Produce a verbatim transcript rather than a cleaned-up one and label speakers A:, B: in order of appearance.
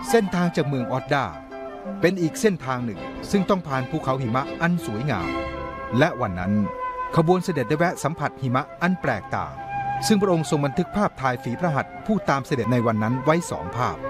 A: เส้นทางจากเมืองออดดาเป็นอีกเส้นทางหนึ่งซึ่งต้องผ่านภูเขาหิมะอันสวยงามและวันนั้นขบวนเสด็จได้แวะสัมผัสหิมะอันแปลกตาซึ่งพระองค์ทรงบันทึกภาพถ่ายฝีพระหัตถ์ผู้ตามเสด็จในวันนั้นไว้สองภาพ